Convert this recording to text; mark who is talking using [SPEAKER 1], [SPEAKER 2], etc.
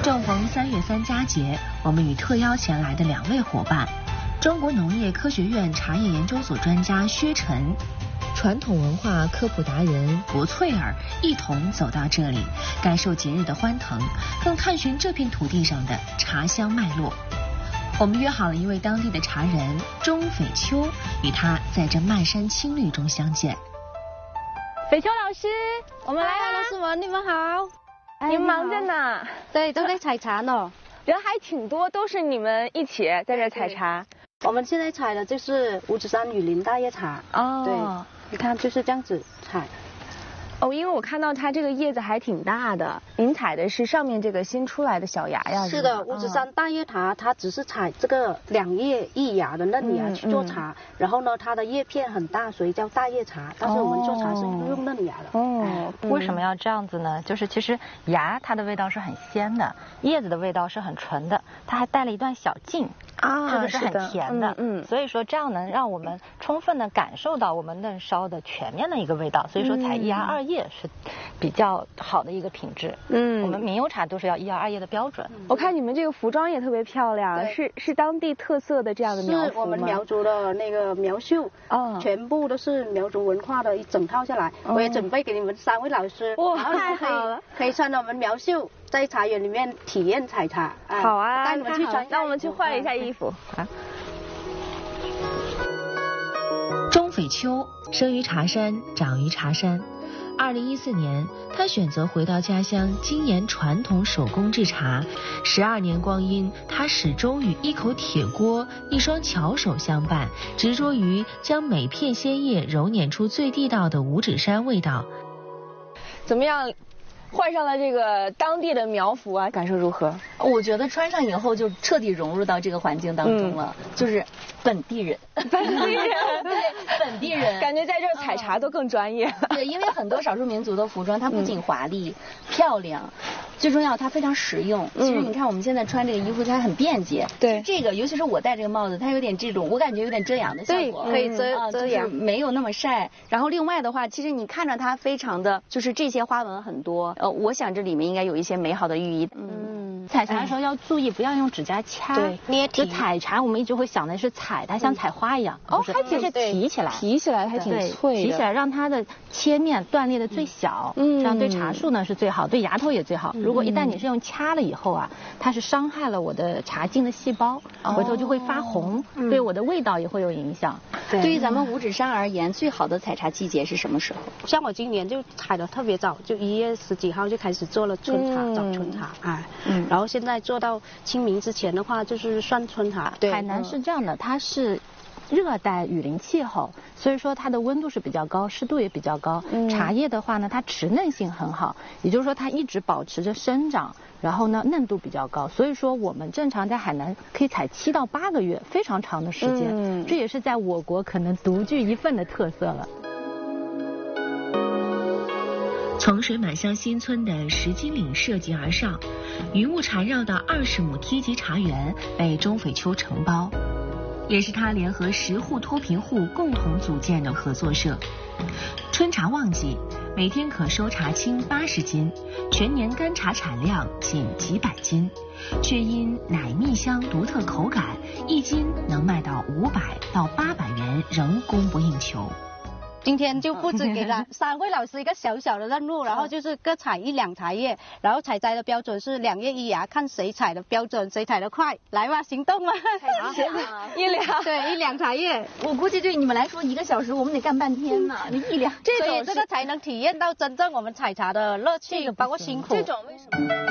[SPEAKER 1] 正逢3月3佳节，我们与特邀前来的2位伙伴，中国农业科学院茶叶研究所专家薛晨、传统文化科普达人博翠儿一同走到这里，感受节日的欢腾，更探寻这片土地上的茶香脉络。我们约好了一位当地的茶人钟斐秋，与他在这漫山青绿中相见。
[SPEAKER 2] 斐秋老师，我们来了。
[SPEAKER 3] 老师们，你们好。
[SPEAKER 2] 你们忙着呢？
[SPEAKER 3] 对，都在采茶呢。
[SPEAKER 2] 人还挺多，都是你们一起在这采茶。
[SPEAKER 3] 我们现在采的就是五指山雨林大叶茶。
[SPEAKER 2] 哦。
[SPEAKER 3] 对，你看就是这样子采。
[SPEAKER 2] 哦，因为我看到它这个叶子还挺大的，您采的是上面这个新出来的小芽呀？
[SPEAKER 3] 是的，五指山大叶茶它只是采这个2叶1芽的嫩芽去做茶，然后呢它的叶片很大，所以叫大叶茶。但是我们做茶是用嫩芽的。
[SPEAKER 4] 哦，为什么要这样子呢？就是其实芽它的味道是很鲜的，叶子的味道是很纯的，它还带了一段小茎。这个是很甜的，所以说这样能让我们充分的感受到我们嫩烧的全面的一个味道，所以说采1芽2叶是比较好的一个品质。我们名优茶都是要1芽2叶的标准。
[SPEAKER 2] 我看你们这个服装也特别漂亮，是当地特色的这样的苗服吗？
[SPEAKER 3] 是我们苗族的那个苗绣，全部都是苗族文化的一整套下来。我也准备给你们3位老师，
[SPEAKER 2] 哇，太好了，
[SPEAKER 3] 可以穿着我们苗绣在茶园里面体验采茶。
[SPEAKER 2] 好啊，
[SPEAKER 3] 带你们去穿。
[SPEAKER 2] 那我们去换一下衣服啊。
[SPEAKER 1] 钟斐秋生于茶山，长于茶山。2014年，他选择回到家乡，精研传统手工制茶。12年光阴，他始终与一口铁锅、一双巧手相伴，执着于将每片鲜叶揉捻出最地道的五指山味道。
[SPEAKER 2] 怎么样？换上了这个当地的苗服啊，感受如何？
[SPEAKER 5] 我觉得穿上以后就彻底融入到这个环境当中了，就是本地人，
[SPEAKER 2] 本地人，
[SPEAKER 5] 对，本地人，
[SPEAKER 2] 感觉在这儿采茶都更专业。
[SPEAKER 5] 对，因为很多少数民族的服装，它不仅华丽、漂亮，最重要它非常实用。其实你看我们现在穿这个衣服，它很便捷。
[SPEAKER 2] 对，
[SPEAKER 5] 这个尤其是我戴这个帽子，它有点这种，我感觉有点遮阳的效果，
[SPEAKER 3] 可以遮阳，
[SPEAKER 5] 就是没有那么晒。然后另外的话，其实你看着它非常的，就是这些花纹很多。我想这里面应该有一些美好的寓意。采茶的时候要注意不要用指甲掐，
[SPEAKER 3] 对，捏提。
[SPEAKER 5] 就采茶我们一直会想的是采它像采花一样，
[SPEAKER 2] 还挺
[SPEAKER 5] 是提起来，
[SPEAKER 2] 提起来还挺脆的，
[SPEAKER 5] 提起来让它的切面断裂的最小，这样对茶树呢是最好，对芽头也最好。如果一旦你是用掐了以后啊，它是伤害了我的茶茎的细胞，回头就会发红，对我的味道也会有影响。
[SPEAKER 4] 对于咱们五指山而言，最好的采茶季节是什么时候？
[SPEAKER 3] 像我今年就采的特别早，就1月10几号就开始做了春茶，早春茶，然后现在做到清明之前的话，就是算春茶。
[SPEAKER 4] 对，海南是这样的，它是热带雨林气候，所以说它的温度是比较高，湿度也比较高。茶叶的话呢，它持嫩性很好，也就是说它一直保持着生长，然后呢嫩度比较高，所以说我们正常在海南可以采7到8个月，非常长的时间。这也是在我国可能独具一份的特色了。
[SPEAKER 1] 从水满乡新村的石金岭涉级而上，云雾缠绕的20亩梯级茶园被钟斐秋承包，也是他联合10户脱贫户共同组建的合作社。春茶旺季，每天可收茶青80斤，全年干茶产量仅几百斤，却因奶蜜香独特口感，1斤能卖到500到800元，仍供不应求。
[SPEAKER 3] 今天就布置给了3位老师一个小小的任务，然后就是各采1两茶叶，然后采摘的标准是2叶1芽，看谁采的标准，谁采的快，来吧，行动吧！
[SPEAKER 2] 1两，
[SPEAKER 3] 对，1两茶叶，
[SPEAKER 5] 我估计对你们来说1个小时我们得干半天呢。你1两，
[SPEAKER 3] 所以这个才能体验到真正我们采茶的乐趣，包括辛苦。
[SPEAKER 2] 这种为什么？